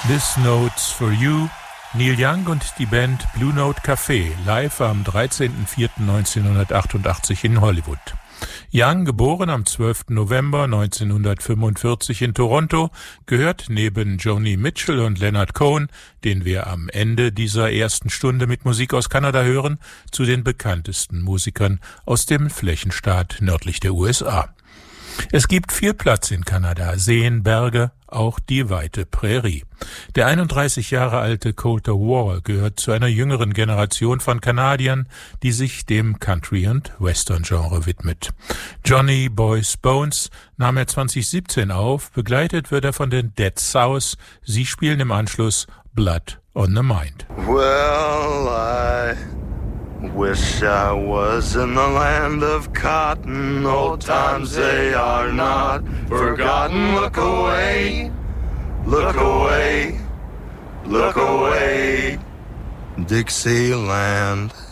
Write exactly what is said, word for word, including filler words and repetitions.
This Note's for You, Neil Young und die Band Blue Note Café, live am dreizehnten vierten neunzehnhundertachtundachtzig in Hollywood. Young, geboren am zwölften November neunzehnhundertfünfundvierzig in Toronto, gehört neben Joni Mitchell und Leonard Cohen, den wir am Ende dieser ersten Stunde mit Musik aus Kanada hören, zu den bekanntesten Musikern aus dem Flächenstaat nördlich der U S A. Es gibt viel Platz in Kanada, Seen, Berge, auch die weite Prärie. Der einunddreißig Jahre alte Colter Wall gehört zu einer jüngeren Generation von Kanadiern, die sich dem Country- und Western-Genre widmet. Johnny Boy's Bones nahm er zwanzig siebzehn auf, begleitet wird er von den Dead South. Sie spielen im Anschluss Blood on the Mind. Well, I wish I was in the land of cotton. Old times, they are not forgotten. Look away, look away, look away, Dixieland.